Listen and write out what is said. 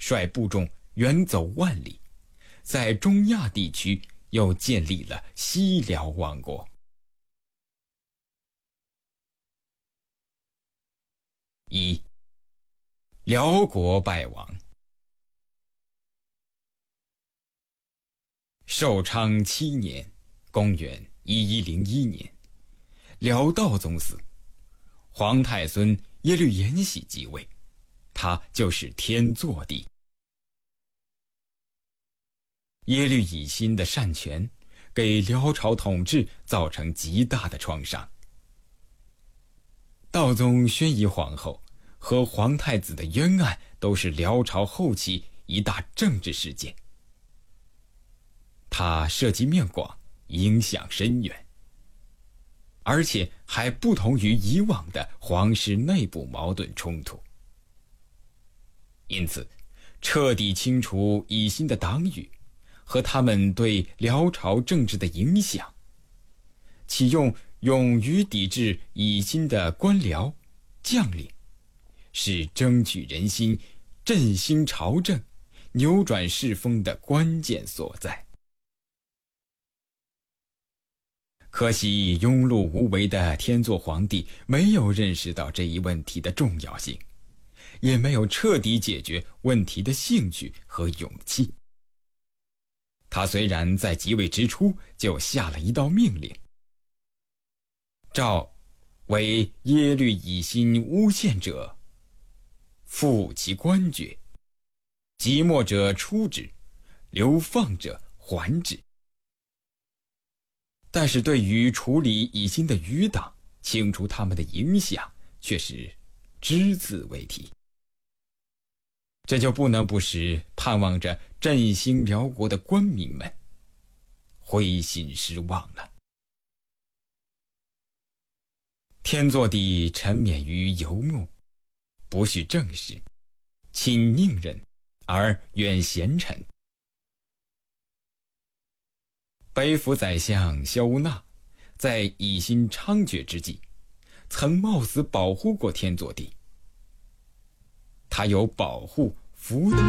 率部众远走万里，在中亚地区又建立了西辽王国。1. 辽国败亡。寿昌7年，公元1101年，辽道宗死，皇太孙耶律延禧即位，他就是天祚帝。耶律乙辛的擅权给辽朝统治造成极大的创伤。道宗宣仪皇后和皇太子的冤案都是辽朝后期一大政治事件，它涉及面广，影响深远，而且还不同于以往的皇室内部矛盾冲突。因此，彻底清除乙辛的党羽和他们对辽朝政治的影响，启用勇于抵制乙辛的官僚将领，是争取人心、振兴朝政、扭转世风的关键所在。可惜庸碌无为的天祚皇帝没有认识到这一问题的重要性，也没有彻底解决问题的兴趣和勇气。他虽然在即位之初就下了一道命令，诏为耶律乙辛诬陷者，复其官爵，即墨者出之，流放者还之。但是对于处理乙辛的余党，清除他们的影响，却是只字未提。这就不能不使盼望着振兴辽国的官民们灰心失望了。天祚帝沉湎于游牧，不恤政事，亲佞人而远贤臣。北府宰相萧乌纳在乙辛猖獗之际，曾冒死保护过天祚帝。他有保护、辅导